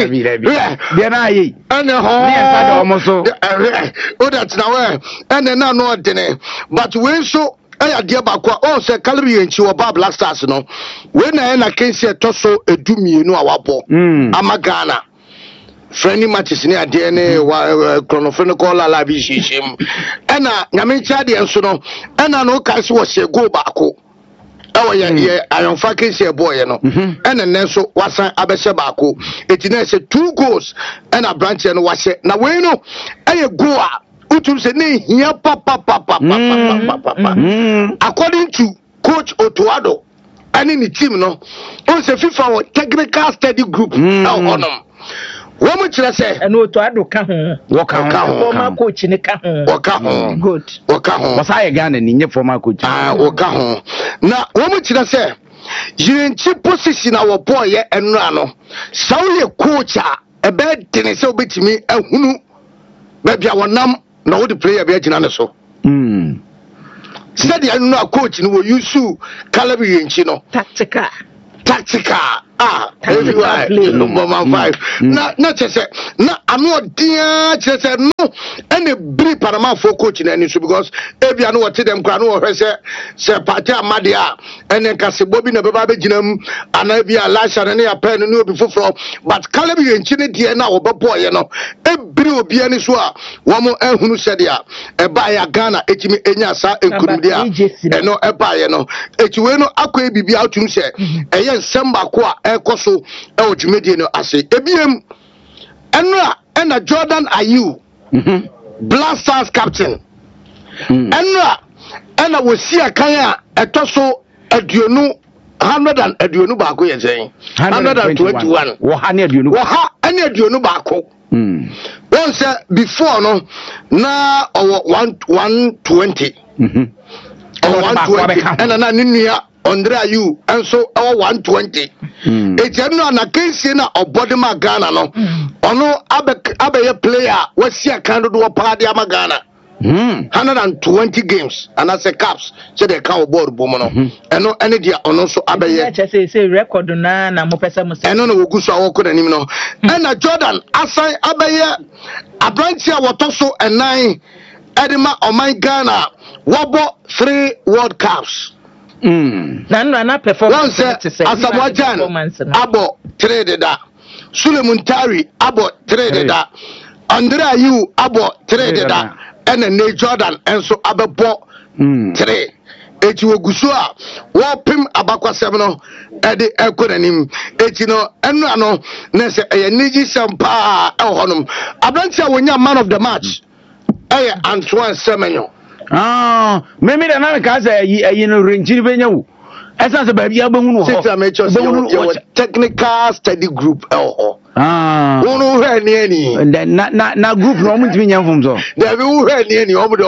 Then I and the whole almost so. Oh, that's now, and then I know it. But when so. I dear Bakwa, oh, say Calabria and Chihuahua Black Stars, no. When I can see a tosso, a doomy, no, our ball. Amagana. Friendly matches near DNA, chronophonical live him. And Yamin Chadi and so no, and I know Cas was a go back. Oh, yeah, I am fucking say a boy, you know. And then so was an Abesabako. It is 2 goals and a branch and was it. Now, we know, I go up. According to Coach Otuado and in the team, no, it's a FIFA technical study group. What much I say? And Otuado can walk former coach in the car. Good. Was I again in your former coach? Now, what much I say? You in cheap position our boy and Rano. So your coach a bad tennis so bit me a hunu. Maybe our num. No, the player be a so. Said I know coach who use you Calabria and Chino. Tactica. Everywhere. Number 5. Not just say, no, I'm not dear. Just said no. Any brief Panama for coaching any because every I know what them can know. Say Patia Madia and then Casibobin a baby jinum and I be a lash and any pen and before from. But Calabria and Chino dear now, but boy, you know, every will be any swa. One more who said ya a buy a Ghana, Echimi Enyasa and Kurudia and no a buy, you know. Echueno Aqua be out to say, and yes, Samba Qua. Ekoso ultimately no ase ebiem enra na Jordan Ayew Black Stars captain enra na wosia kan a etoso aduonu 100 baako ye sen 121 wo ha ne aduonu baako won say before no na 120 120 na nua Andre Ayew and so our 120. It's a case in a body Magana no. Ono abe player was here can do a party Magana. 120 games and as a caps so they can't board Bomono. And no any dia on also abe say record na mopesa musa. And no go so work on him no. And a Jordan asai abe a branch here what also a 9 Edema on my Ghana wabo 3 World Cups. Nana performance Asamoah Abo traded that Suleiman Tari Abo traded that Andre Ayew Abo traded that and then Jordan and so Ababo trade Echi Ogusua Wapim Abakwa Semino Edi Ekonanim Echino Enano Nese Niji Sampa Honum Abrantia Wenya man of the match Antoine Semenyo. Maybe the Americans are ringing Benyu. As a baby, technical study group. And then not group Roman Vinyafunzo. There will any over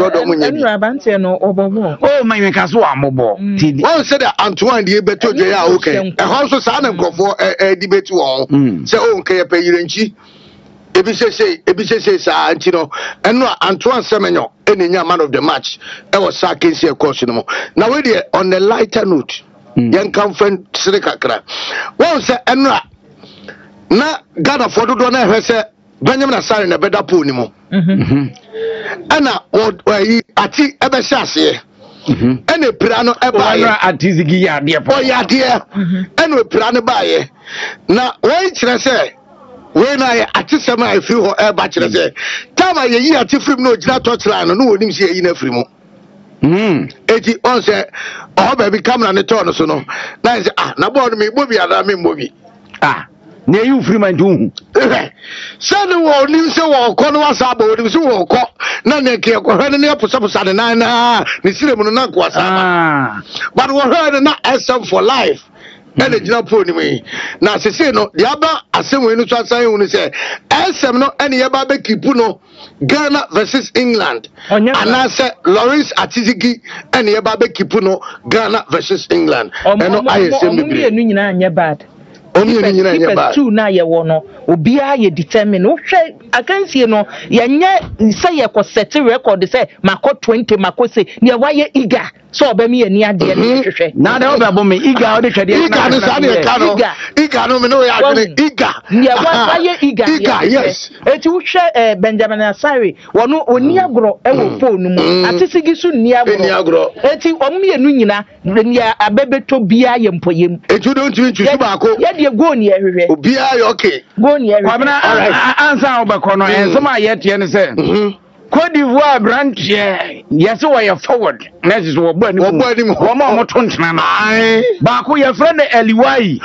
oh, my Casua Mobo. One said Antoine, the better they are okay. A house of San go for a debate to all. So, okay, pay you in Ebise Antino and Antoine Semenyo any man of the match. I was sacking here course no. Now we on the lighter note. Young come friend Sirikakra. One say Enra na Ghana for do na say Benjamin Asare na better pool ni mo. Ana ati ebesase and a piano eba atizigi ya de po ya de and we piano baye. Na why say when I atisema I feel her air bachelor say time I ye ati free no jina touchline no wonim say yin free mo eti on say oh baby come na turn so no na say na board me bobi ada me bobi na you free man do say no wonim say wo ko no wasa ba wonim say wo ko na na ke ko hwe ne aposaposa de na ne sirem no na ko wasa but wo hwe na SM for life. And the general pony me. Now, say no, the Abba, as some way to say, SM no, any Abba Kipuno, Ghana versus England. And I said, Lawrence Atizigi, and the Abba Kipuno, Ghana versus England. And I say, bad. Only two na ye wono obia ye determine wo hwe against you no ye nya say ye ko set record say mako 20 mako say ne wa ye eager so obemi ani ade ne hwehwe na da obabo me iga o de twede iga no sa de ka no iga no me no ya adwene iga ya wa ye iga yes eti wo hwe Benjamin Asare wono oni agro e wo phone mu atesigi su ni agro eti omienu nyina ya abebeto bia ye mpoyem eti don tu su ba ko ye de go ni ehwehwe obia ye okay go ni ehwehwe kwabena ansa obekọ no ensema ye tie ne se Côte d'Ivoire branche yes we forward next is wo bani wo ma mo tontena na ba ko ye friend Eliwai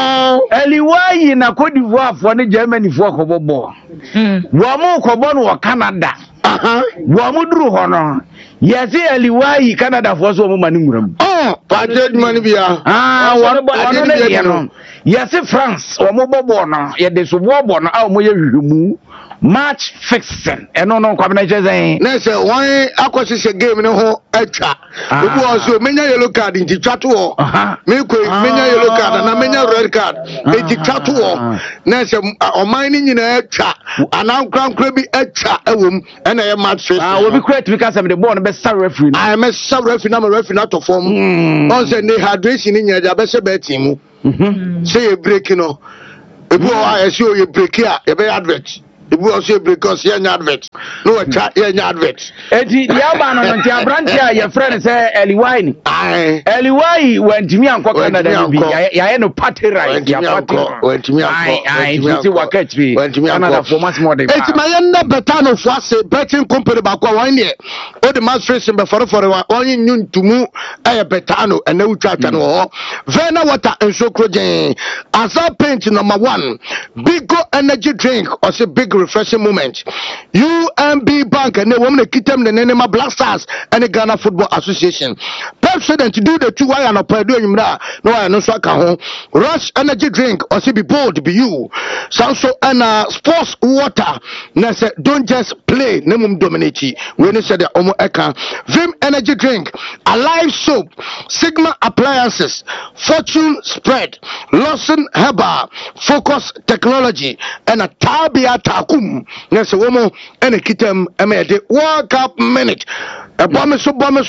Eliwai na Côte d'Ivoire fo ne Germany fo ko bobo wo mo ko bo no Canada wo mo duru ho no yes Eliwai Canada fo so mo mani nguram pated mani bia wo ne ye no yes France wo mo bobo no ye de so bobo no a mo ye hwehwemu match fixing eno no kwabena jeze na se wan akosise game ne ho atwa obi also menya yellow card nti twato ho me ko menya yellow card na menya red card enti twato ho na se oman ni nyina atwa anankra bi atwa ewom ena ye match fixing obi create because of the ball no be star referee I am star referee na me referee na to form on se ne hydration ni nya ja be se be team say you break no ebu o ayesi o you break ya e be advert Ibu also because you advert. No chat you advert. Eti diaba no nti abranti a your friend say Eliwai ni. Eliwai went me anko Canada bi. Ya no party right. Ya party. Went me anko. I see work be. Canada for much more than. Eti my na betano for say betting company ba kwa wan ye. O the match racing be for wan yin ntumu e betano and na utwa no ho. Vena water and so krojen. Asa paint number 1. Bigo energy drink or say big refreshing moment. UMB Bank and the woman kitem the Nenema Black Stars and the Ghana Football Association. President to do the 2 wire and a pedo no I no swaka home. Rush energy drink or say be bold be you. Sanso and sports water. Nese don't just play nemum dominate. When you said the Omo Eka. Vim energy drink, Alive soap, Sigma appliances, Fortune spread, Lawson Herbal, Focus technology, and a Tabia Takum. Yes, a woman and a kitem emede World Cup minute. A bomb so, and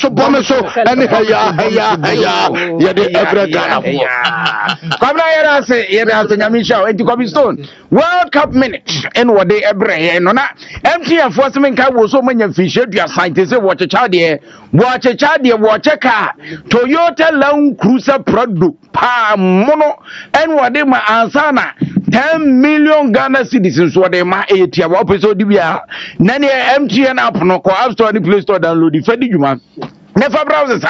yeah, the every Ghana. Come here, say, Yamisha, and to come stone. World Cup minute, and what they ever, and on that empty enforcement car was so many fish. Your scientists watch a child here, watch a car, Toyota Land Cruiser product, Mono, and what they my ansana. 10 million Ghana citizens what they ma 80 episode dia nani MTN app no ko App Store and Play Store download the fedi juma never browsers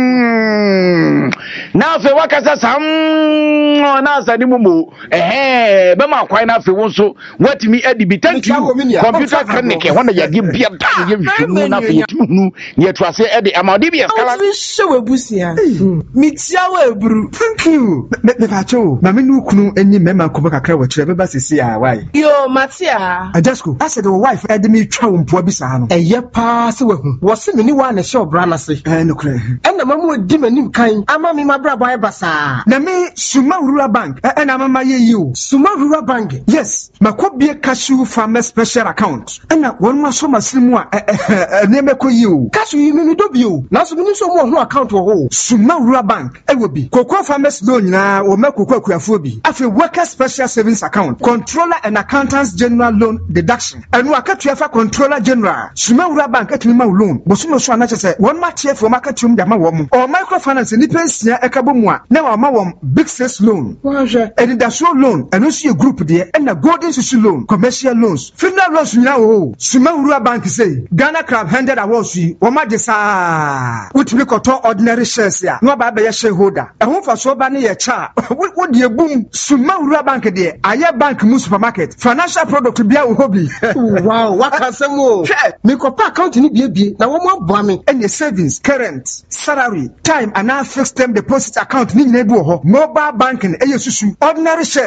now fe wakasa na sadi mumu be ma kwai na fe wonso what me edit thank you computer clinic when you give bia dan you hwemu na fe yetunu ne to ase edi amadi bia skala hwe webusia mitia wa ebru thank you me pacho na me nu kunu eni mema ko kakra wa kire beba sisi a why yo matia ajasko I said the wife edi me twa mpo bisa ha no eye pa se wahu wo se me ni wa na show bra na se no kure na mamu di manim kan ama me mabra boy basa na me Suma Rural Bank na mama ye you Suma Rural Bank yes makobie cashew farmer special account na won ma so maslimu a ne me ko you cashew yi me do bio na so me so mo ho account wo ho Suma Rural Bank e wo bi Cocoa farmers loan na wo ma Cocoa akuafo bi afi worker special savings account controller and accountants general loan deduction and wo akatua fa controller general Suma Rural Bank atumi ma loan bo so so na chese won ma tie fo makatum de ma wo mo o microfinance ni pensia ekabo mu a na wa ma wo big sales loan and the show loan and also group there and the golden sushi loan commercial loans funeral loans nyina wo Suma Rural Bank say Ghana Crab 100 awards yi wo ma de sa utimi koto ordinary shares ya no ba be shareholder e ho fa so ba ne ye cha wo de bum Suma Rural Bank there aye bank mu supermarket financial product bia wo hobi wow wakasemo me ko pa account ni bie na wo mo aboa me and the savings current salary time and now fixed term deposit account ni nyina bi wo ho mobile banking susu ordinary shares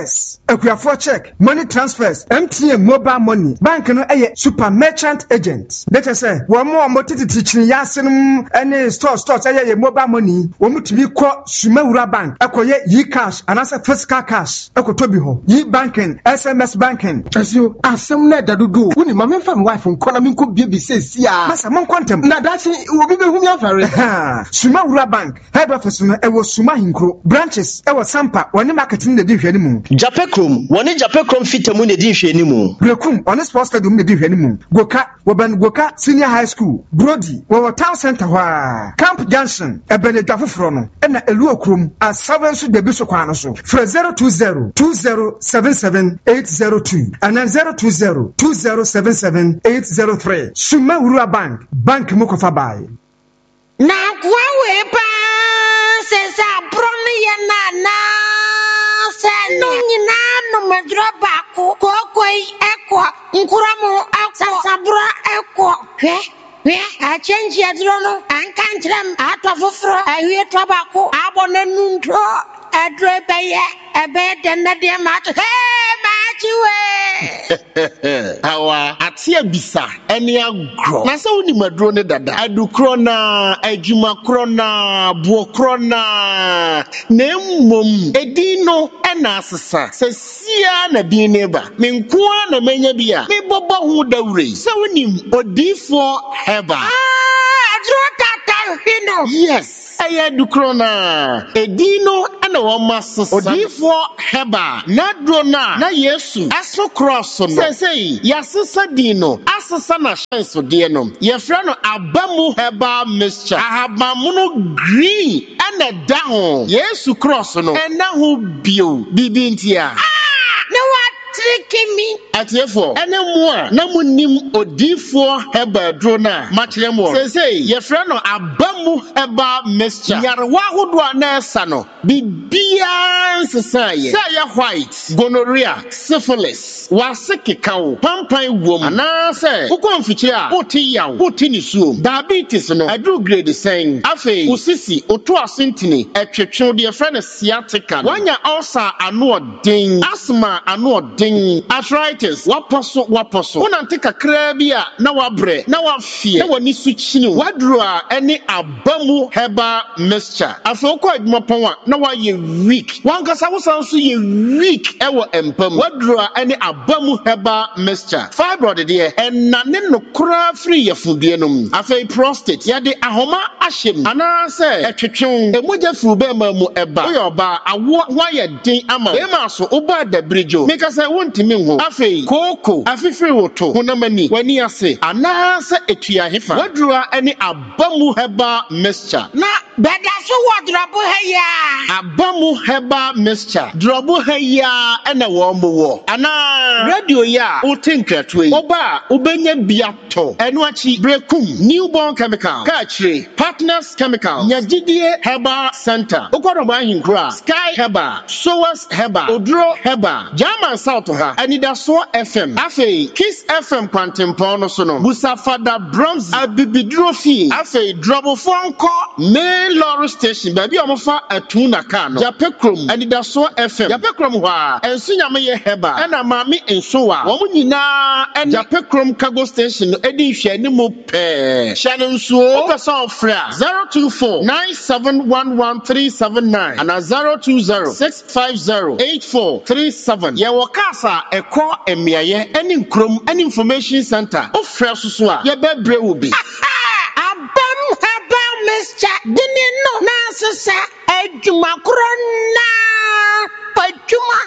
Ekuafo check, money transfers, MTN mobile money, bank no super merchant agent. Let us say, one more motive teaching yasin any store mobile money, one to be called Sumawura Bank, Equoye ye cash, and as a physical cash, Equotobiho, ye banking, SMS banking. As you are some net that do, when my man from wife from Konami could be says, yeah, Massa Mon Quantum, now that's it will be whom you have Sumawura Bank, head office, it was Sumahinkro, branches, it was Sampa, when the marketing the dish anymore. Japekrum, one Japekrum fit a moon edition anymore. Rekum, on the sports stadium the dish anymore. Goka, Waban Goka, Senior High School, Brody, our town center, Camp Junction, a Benedafrono, and a Luokrum, as servants to the Bishop Quanoso, for 020-2077-802, and then 020-2077-803. Sumawura Bank, Bank Mokofabai. Now, Guawepa says, I no madroba ko ekwo nkuramo sabra ekwo a change yadrono an kantram atofofro awie tobako abonanunto adrebeye ebe denade mat Awa atia bisa eni agro na se woni madro ne dada adukro na adwuma kro na buo kro na mmom edino ena asesa se sia na bi ne ba menkoa na manya bia me bobo hu dawre se woni odifo heba adro tata hino yes Aya dukrona edino ana womasesa odifo heba na drona na Yesu aso cross no sesei yasesa dino asesa na shenso de no yefra no abamu heba mixture ahabamuno green ana da ho Yesu cross no ena ho bio bibintia no what tricking me atiefo ene mo a na munim odifo heba drona machremo sesei yefra no abamu heba mixture yarwa hodo na esa no bibia nsesaaye say white gonorrhea syphilis wasekekawo pampan wom ana say ukonfiche a oti yawo oti ni suo diabetes no adu grade sen afei usisi oto asentini etwetwe de friend sciatica wanya ulcer anoden asthma anoden arthritis waposo unante kakra bia na wabre na wafie na wani suchini wadru a ene abamu heba mixture afei okọ adwumapon a na waye weak wankasa wosanso ye weak ewo empam wadru a ene abamu heba mixture fibroid de enane no kura free yefudue nom afei prostate ya de ahoma ahyem ana se etwetwe emoja furu ma mu eba oyoba awo waye den ama e ma so oba dabrejo make say wontimi ho afei koko afifiri woto honamani wani ase ana se etua hefa wadru a ene abamu heba mixture na beda so wodrobo heya abamu heba mixture drobo heya ena wo mwo ana radio ya otinkratwe oba obenya biato eno achi brekum newborn chemical kachire partners chemical nyagidie heba center okodoba ahinkura sky heba sowas heba odro heba German south ha anidaso fm afei kiss fm kwantempon no so no busafada bronze abibidrofi afei drobo fonko main lorry station baby omofa atuna ka no Japekrom anidaso fm Japekrom ho a ensunyame ye heba ena mami ensowa wo nyina en Japekrom cargo station edi hwe ni mu pe hye nsuo person fra 024971139 and 02065084337 ye wo kasa eko emiaye eni nkrom eni information center ofra susu a ye bebre wo bi abam haba Mr. Dini no nasesa ejuma krona pajuma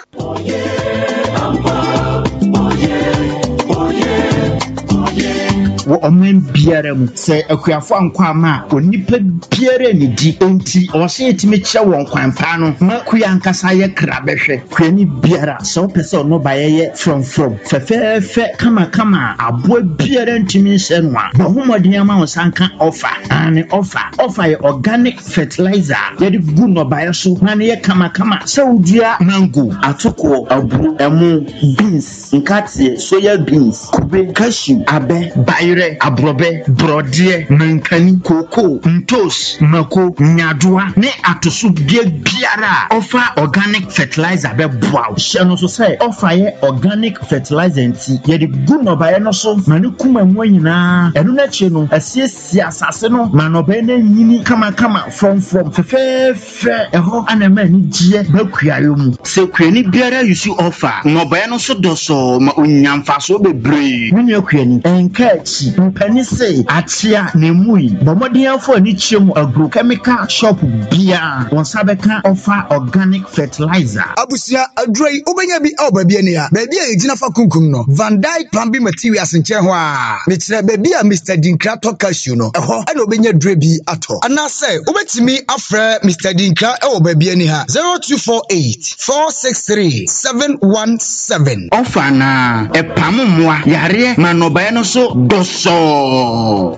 wo omen biara mu se akuafo ankwa ma onipa biara ni di enti o se etime kye won kwan pa no ma kuya ankasa ye kra behwe kwani biara so pese no ba ye from fefefe kama abo biara ntimi hye no a bohomodin ama wo sanka offer and offer ye organic fertilizer ye di gu no ba ye so na ye kama se udua mango atoko aburu emu beans nkate soya beans kube cashew abe bayre Eye, abrobe, brode, mankani, koko, ntos, mako, nyadoa, ne atosu biara. Offer organic fertilizer be wow. Shano so say offer ye organic fertilizer nti. Ye de good no ba ye no so, manu kuma mu nyina. Enu na che no, asiesie asase no, manobe na nyini kama from fe eho anema ni gie bakuayo mu. Se kuani biara you see offer. No ba ye no so doso ma onyamfa so bebre. Nunu kuani enkachi mpani say atia na mui. Bomodin afo ani chiemu agrochemical shop bia. Won sabeka offer organic fertilizer. Abusia adroi ubenya bi oba bi ani ha. Baby a ejina fa kunkum no. Van Dyke Plumbing Materials nche ho a. Me kire baby a Mr. Dinkra to cashew no. Eho e na obenya dre bi ato. Ana say ubetimi afre Mr. Dinkra e oba bi ani ha. 0248 463 717. Offer na e pamumwa yare manoba no so doso.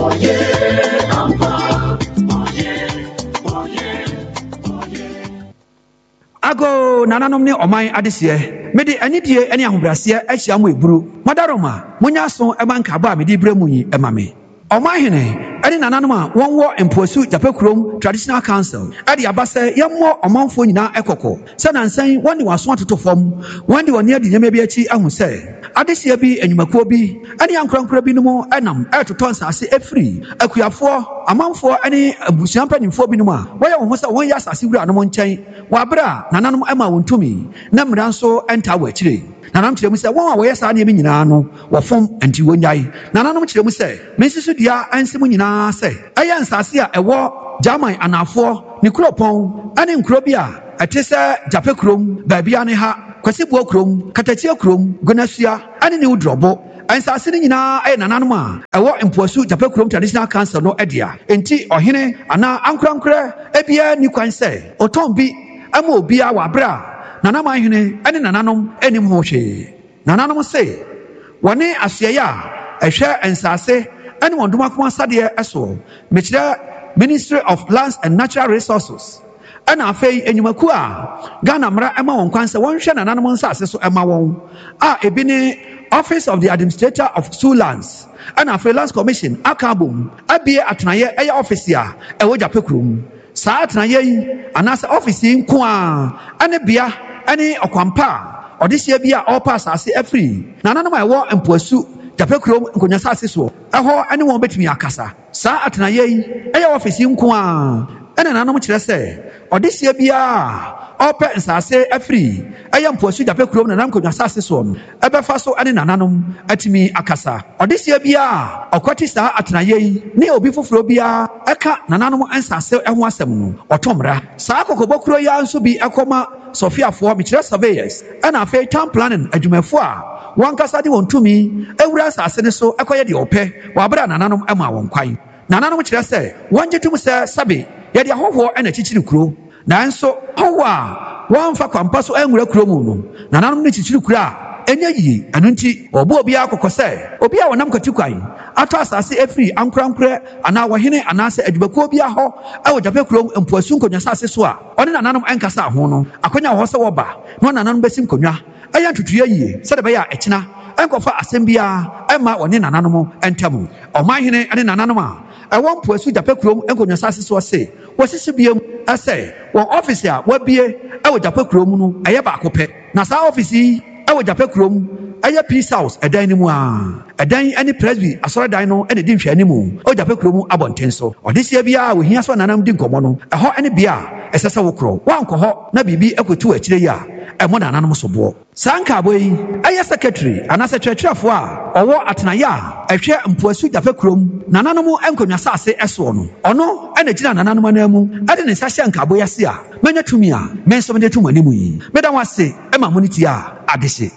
Ago nananom ne oman adese mede anidie ene ahobrase ahia mo eburu madaroma munya so emanka ba mede bremu yi emame oman hene ene nananom a wonwo emposu japekurom traditional council ade abase yemmo omanfo nyina ekoko se nansan wonde waso atoto fom wonde woni ade nyame bi achi ahu se adese bi enyumakuo bi ene ankrankra bi numo enam etoto nsase efri akuyafo amanfo ene abusuampanimfo bi numo a woyɛ wo ho sɛ won ya asase wura anom nkyɛn wabra nananom ema wontumi na mra nso enta wa akire nanam kyerɛ mu sɛ wɔn a wɔyɛ saa nneɛma nyinaa no wɔfom anti wonyae nananom kyerɛ mu sɛ mensiso dua ansi mu nyinaa sɛ ɛyɛ nsase a ɛwɔ German anafoɔ ne kuropɔn ane nkuro bi a ɛte sɛ Japekurom baabia ne ha Kwasibuo kurom Katachie kurom Gonasua ane ne Udrobo nsase ne nyinaa ɛyɛ nananom a ɛwɔ mpoasu Japekurom traditional council no ɛdea enti ɔhene ana ankorankora ebia ni kwan sɛ ɔtɔn bi ama obia wabra nanam ahene ɛne nananom anim ho hwee nananom se wɔne asoɛyɛ a ɛhwɛ nsase ɛne wɔn domakoma sadeɛ ɛso mekyerɛ Ministry of Lands and Natural Resources ɛna afei enyumaku a Ghana mmara ɛma wɔn kwan sɛ wɔnhwɛ nananom nsase so ɛma wɔn a ebi ne Office of the Administrator of Two Lands ɛna afei Lands Commission akabom abie atenaeɛ ɛyɛ office a ɛwɔ Japekurom saa atenaeɛ yi anaasɛ office yi nko a ɛne bea ɛne ɔkwampa a ɔde hyia bi a ɔpa asase afiri nananom a ɛwɔ mpoasu Japekurom nkonya asase so ɛhɔ ɛne wɔn betumi akasa saa atenaeɛ yi ɛyɛ office yi nko a ɛna nananom kyerɛ sɛ ɔde hyia bi a ɔpɛ nsase afiri ɛyɛ mpoasu Japekurom nanam nkonya asase so no ɛbɛfa so ɛne nananom atumi akasa ɔde hyia bi a ɔkɔte saa atenaeɛ yi ne obi foforɔ bi a ɛka nananom nsase ɛho asɛm no ɔtɔmmra saa kokobɔkuro yi nso bi ɛkɔma Sofiafoɔ mekyerɛ surveyors ɛna afei town planning adwumafoɔ a wankasa de wɔn tumi ewura asase ne so ɛkɔyɛ deɛ ɔpɛ wabra nananom ɛma wɔn kwan nananom kyerɛ sɛ wɔngye tum sɛ sabe yɛde ahɔhoɔ ɛna kyikyiri kuro nanso hɔhoɔ a wɔmfa kwampa so ɛnwura kuro mu no nananom ne kyikyiri kuro a ɛnyɛ yie ɛno nti ɔbɔ obiara kɔkɔ sɛ obi a wɔnam kwati kwan atɔ asase efiri ankorankorɛ anaa wɔhene anaasɛ adwumakuo bi hɔ ɛwɔ Japekurom mpoasu nkonya asase so a ɔne nananom ɛnkasa ho no akonya wɔ hɔ sɛ wɔba na nananom bɛsi nkonya ɛyɛ ntutuya yie sɛde bɛyɛ a ɛkyina ɛnkɔfa asɛm biara ɛma wɔne nananom ɛntam ɔmanhene ɛne nananom a ɛwɔ mpoasu Japekurom nkonya asase so ɔse wɔsisi biem ɛsɛ wɔn office a wɔabie ɛwɔ Japekurom no ɛyɛ baako pɛ na saa office yi ɛwɔ Japekurom ɛyɛ Peace House ɛdan no mu a ɛdan ɛne Presby asɔredan no ɛna di nhwɛni mu ɛwɔ Japekurom abɔnten so ɔde hyia biara ohia so nanam di nkɔmɔ no ɛhɔ ɛne bea a ɛsɛ sɛ wokorɔ wankɔ hɔ na biribi ɛkɔtu akyire yi a ɛmo nananom so boɔ saa nkaabɔ yi ɛyɛ secretary anaasɛ kyerɛkyerɛfoɔ a ɔwɔ atenaeɛ a ɛhwɛ mpoasu Japekurom nananom nkonya asase ɛsoɔ no ɔno ɛna gyina nananom anan mu ɛde ne nsa hyɛ nkaabɔ yi ase a mɛnya tumi a mɛnso mede to mo anim yi mɛda mo ase ɛma mo ne tie a adehye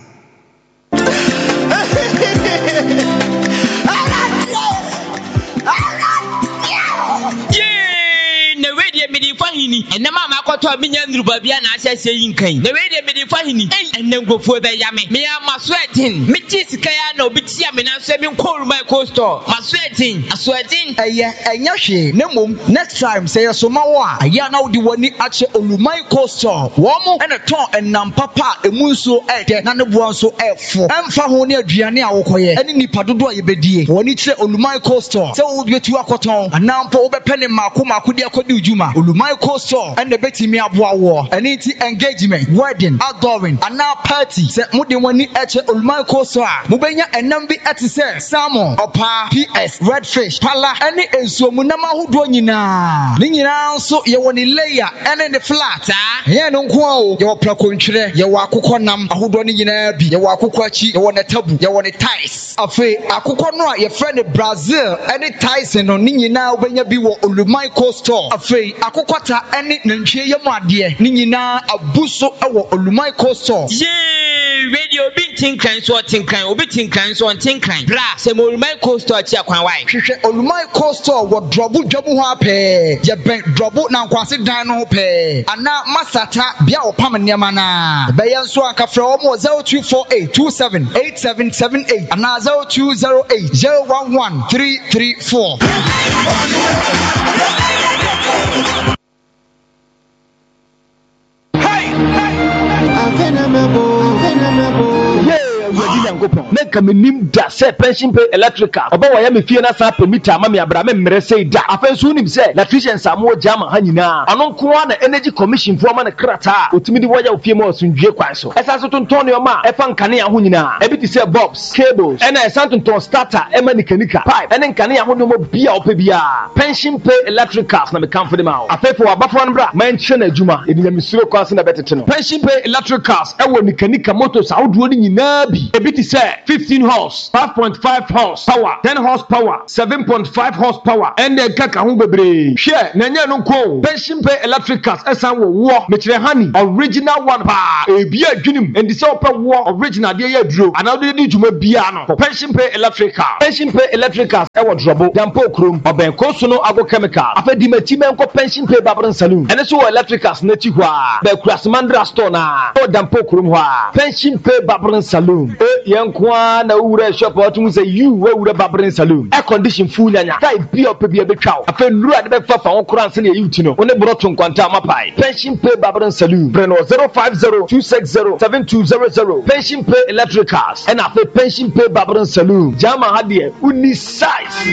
fahini ene ma makoto minya ndruba bia na ahyehye yinkan na we de me de fahini ene ngofo be ya me ya maswetin me ti sika ya na obi ti ya me na so me nkol my coaster maswetin aswetin enya hwe ne mom next time say so ma wo a ya na wodi wani ache olumai coaster wo mo ene ton enam papa emu nso ede na ne bo nso efo emfa ho ne aduane a wokoye ene nipa dodo a yebedie woni kire olumai coaster se wo betu akoton anampo wo bepene mako de akodi ujuma olumai coaster ene betimi aboa wo ene ti engagement wedding outdooring ana party se mode wani eche olumai coaster a mubenya enam bi etise salmon opa ps redfish pala ene ensuomu na mahodo nyina ni nyina nso ye woni layer ene ne flat ye no nko o ye wo plakontwere ye wo akokɔ nam ahodo ni nyina bi ye wo akokɔ achi ye wo ne tabu ye wo ne ties afi akokɔ no a ye friend Brazil ene ties no ni nyina obenya bi wo olumai coaster afi akokɔta ene nantwie ye mu ade ni nyina abuso ewo olumai coaster radio bi tinkan so tinkan obi tinkan so tinkan bra se mo olumai coaster achi akwan wai hwehwe olumai coaster wo drobu dwabu ho apɛ ye ben drobu na nkwase dan no ho pɛ ana masata bia opam nneema na be ye nso akafra wo mo 0248278778 ana 0208011334 make a minim da say pension pay electrical oba wa ya me fie na sa permit ma me abra me mmere say da afa so nim say electrician samo jama ha nyina ano nko na energy commission fo ma na krata otimi di woya ofie ma osundwe kwan so esa so tonton ne ma e fa nkane ho nyina e bi ti say bulbs cables and e santonton starter e ma nikanika pipe and nkane ho no mo bia opa bia pension pay electricals na me kan for dem out afa fo abafo no bra man hye na adwuma e nya misuro kwan so na betete no pension pay electricals e wo nikanika motors awdo ni nyina bi e bi ti say 15 horse 5.5 horse power 10 horsepower 7.5 horsepower and then kaka ho bebre hwe na nya no ko pension pay electricals esan wo me kire hani original one pa e bia adwinim and say opa wo original de ya duro ana de di djuma bia no pension pay electricals e wo drobo dampo krom oben ko so no ago chemical afadi mati men ko pension pay babron saloon ene so electricals na ti hwa be krasimandra store na o dampo krom hwa pension pay babron saloon yankwa na ure shop otum say you we ure babrin saloon air condition full anya tai bia opebia betwa afa nuru ade be fafa won kran se na yuti no one broton kwanta mapai pension pay babrin saloon breno 05026072000 pension pay electricals and afa pension pay babrin saloon jama hade uni size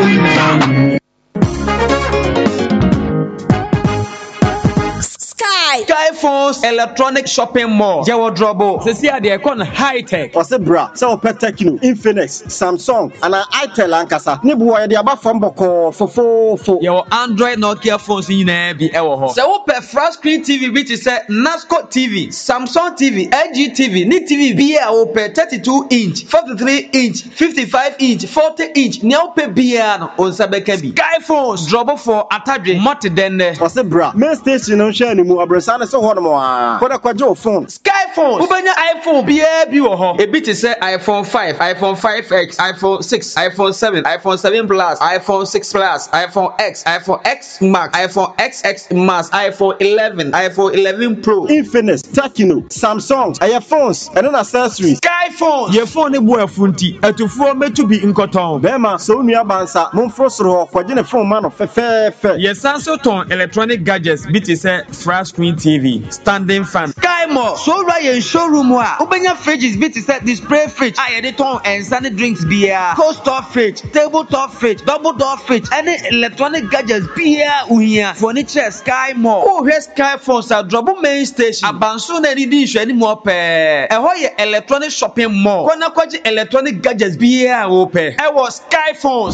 Sky Phones Electronic Shopping Mall. Jawo drobo. Sesi ade e kon high tech. Ose bra, se o Techno, Infinix, Samsung, ana Itel ankasa. Ne bu wa de aba fam boko fofofo. Jawo Android Nokia phones nyina bi e wo ho. Se wo pe flat screen TV bi ti se Nasco TV, Samsung TV, LG TV, ni TV bi e wo pe 32 inch, 43 inch, 55 inch, 40 inch. Ne wo pe bia no on sabeka bi. Sky Phones drobo for atadwe mot den. Ose bra, main station no share ni mu abrasana so ho no mo. Koda kwajo phone. Sky Phones. Ubanya iPhone bia bi wo ho. E bi ti se iPhone 5, iPhone 5X, iPhone 6, iPhone 7, iPhone 7 Plus, iPhone 6 Plus, iPhone X, iPhone X Max, iPhone XX Max, iPhone 11, iPhone 11 Pro, Infinix, Techno, Samsung, iPhones, and accessories. Sky Phones. Your phone e bo afunti. Etufo metu bi nkoton. Bema so nua bansa, momfro soro ho kwaje ne phone ma no fefefe. Yes, Samsung electronic gadgets bi ti se flat screen TV, standing fan. Sky Mall. So right in showroom wa. Ubenya fridges bi ti se display fridge. Aye de ton and sunny drinks beer. Coaster fridge, tabletop fridge, double door fridge. Any electronic gadgets beer uhia. Furniture Sky Mall. Oh, here Sky Phones are drop main station. Abansu na di issue any more pe. E ho ye electronic shopping mall. Kona kwaji electronic gadgets beer ope. E was Sky Phones.